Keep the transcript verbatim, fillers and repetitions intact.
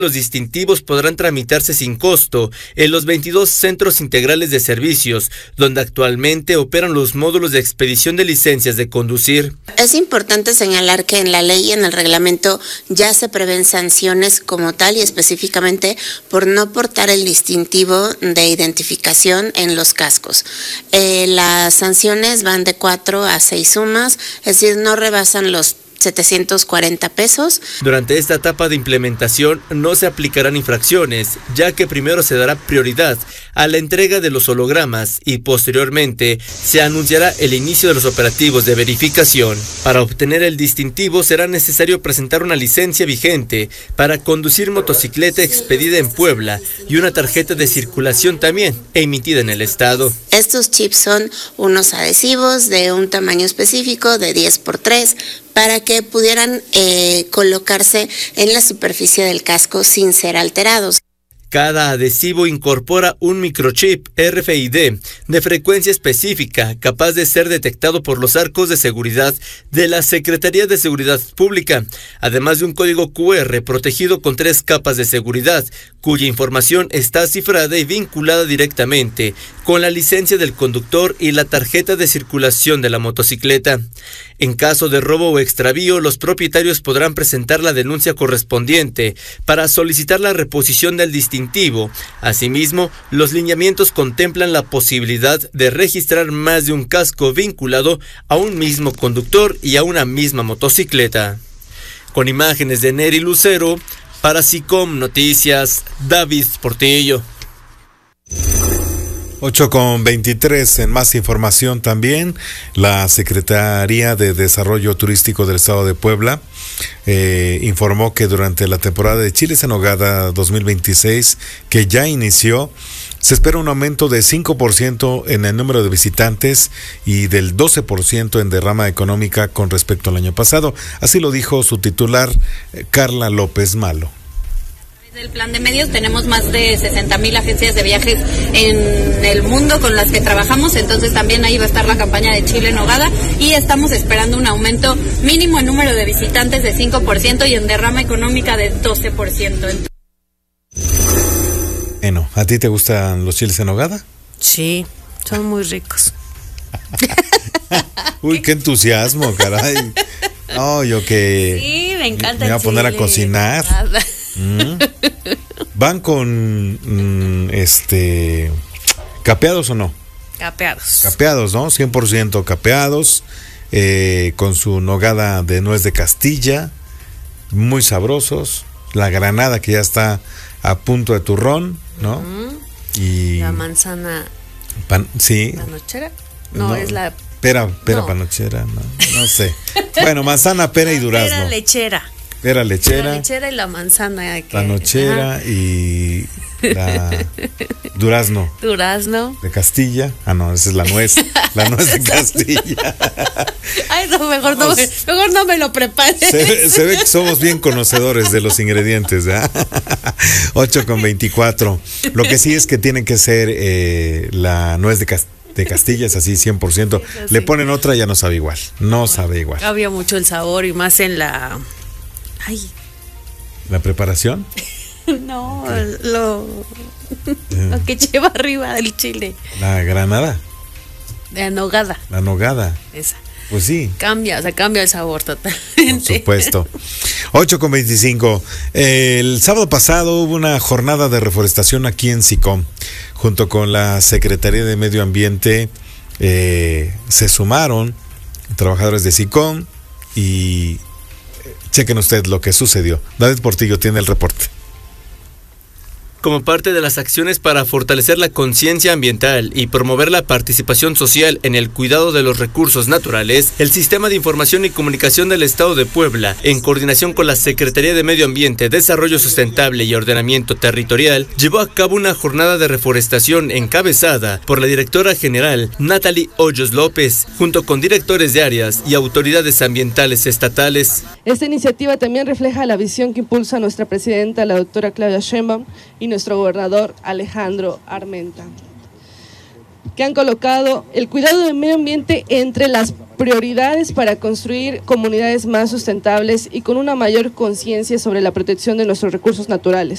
Los distintivos podrán tramitarse sin costo en los veintidós centros integrales de servicios, donde actualmente operan los módulos de expedición de licencias de conducir. Es importante señalar que en la ley y en el reglamento ya se prevén sanciones como tal y específicamente por no portar el distintivo de identificación en los cascos. Eh, las sanciones van de cuatro a seis sumas, es decir, no rebasan los setecientos cuarenta pesos. Durante esta etapa de implementación no se aplicarán infracciones, ya que primero se dará prioridad a la entrega de los hologramas y posteriormente se anunciará el inicio de los operativos de verificación. Para obtener el distintivo será necesario presentar una licencia vigente para conducir motocicleta expedida en Puebla y una tarjeta de circulación también emitida en el estado. Estos chips son unos adhesivos de un tamaño específico de diez por tres para que pudieran eh, colocarse en la superficie del casco sin ser alterados. Cada adhesivo incorpora un microchip R F I D de frecuencia específica capaz de ser detectado por los arcos de seguridad de la Secretaría de Seguridad Pública, además de un código Q R protegido con tres capas de seguridad, cuya información está cifrada y vinculada directamente con la licencia del conductor y la tarjeta de circulación de la motocicleta. En caso de robo o extravío, los propietarios podrán presentar la denuncia correspondiente para solicitar la reposición del distintivo. Asimismo, los lineamientos contemplan la posibilidad de registrar más de un casco vinculado a un mismo conductor y a una misma motocicleta. Con imágenes de Neri Lucero, para SICOM Noticias, David Portillo. ocho con veintitrés, en más información también, la Secretaría de Desarrollo Turístico del Estado de Puebla eh, informó que durante la temporada de chiles en nogada dos mil veintiséis, que ya inició, se espera un aumento de cinco por ciento en el número de visitantes y del doce por ciento en derrama económica con respecto al año pasado. Así lo dijo su titular, Carla López Malo. Del plan de medios tenemos más de sesenta mil agencias de viajes en el mundo con las que trabajamos, entonces también ahí va a estar la campaña de chile en nogada y estamos esperando un aumento mínimo en número de visitantes de cinco por ciento y en derrama económica de doce por ciento. Bueno, ¿a ti te gustan los chiles en nogada? Sí, son muy ricos. Uy, qué entusiasmo, caray. No, yo que sí, me encanta. Me voy a poner a cocinar. Mm. ¿Van con mm, este capeados o no? Capeados. Capeados, ¿no? cien por ciento capeados, eh, con su nogada de nuez de Castilla, muy sabrosos. La granada que ya está a punto de turrón, ¿no? Uh-huh. Y la manzana. Pan, sí. ¿Panochera? No, no, es la. Pera, pera no. panochera, no, no sé. Bueno, manzana, pera y durazno. Pera lechera. Pera lechera. La lechera y la manzana. Que, la nochera ajá. Y la durazno. Durazno. De Castilla. Ah, no, esa es la nuez. La nuez de Castilla. Ay, no, mejor no, me, mejor no me lo prepares. Se, se ve que somos bien conocedores de los ingredientes, ¿eh? ocho con veinticuatro. Lo que sí es que tiene que ser eh, la nuez de Castilla. De Castilla es así cien por ciento. Sí, le ponen otra, ya no sabe igual. No bueno, sabe igual. Cambia mucho el sabor y más en la. Ay. ¿La preparación? No, okay. lo, lo que lleva arriba del chile. ¿La granada? La nogada. La nogada. Esa. Pues sí. Cambia, o sea, cambia el sabor totalmente. Por supuesto. ocho con veinticinco. El sábado pasado hubo una jornada de reforestación aquí en SICOM. Junto con la Secretaría de Medio Ambiente eh, se sumaron trabajadores de SICOM y chequen ustedes lo que sucedió. David Portillo tiene el reporte. Como parte de las acciones para fortalecer la conciencia ambiental y promover la participación social en el cuidado de los recursos naturales, el Sistema de Información y Comunicación del Estado de Puebla, en coordinación con la Secretaría de Medio Ambiente, Desarrollo Sustentable y Ordenamiento Territorial, llevó a cabo una jornada de reforestación encabezada por la directora general Natalie Hoyos López, junto con directores de áreas y autoridades ambientales estatales. Esta iniciativa también refleja la visión que impulsa nuestra presidenta, la doctora Claudia Sheinbaum, y nuestro gobernador Alejandro Armenta, que han colocado el cuidado del medio ambiente entre las prioridades para construir comunidades más sustentables y con una mayor conciencia sobre la protección de nuestros recursos naturales.